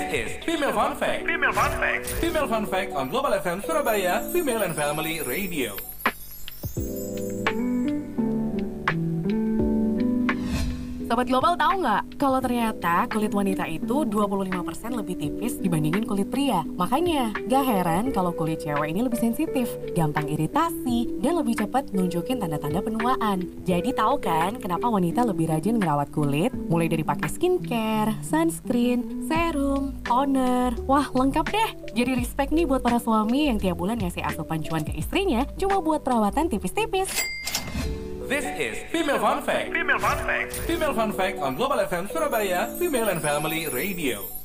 is Female Fun Fact. Female Fun Fact. Female Fun Fact on Global FM Surabaya, Female and Family Radio. Sobat Global tahu nggak kalau ternyata kulit wanita itu 25% lebih tipis dibandingin kulit pria. Makanya gak heran kalau kulit cewek ini lebih sensitif, gampang iritasi, dan lebih cepat nunjukin tanda-tanda penuaan. Jadi tahu kan kenapa wanita lebih rajin ngerawat kulit? Mulai dari pakai skincare, sunscreen, serum, toner. Wah lengkap deh. Jadi respect nih buat para suami yang tiap bulan ngasih asupan cuan ke istrinya cuma buat perawatan tipis-tipis. This is Female Fun Fact. Female Fun Fact. Female Fun Fact on Global FM Surabaya, Female and Family Radio.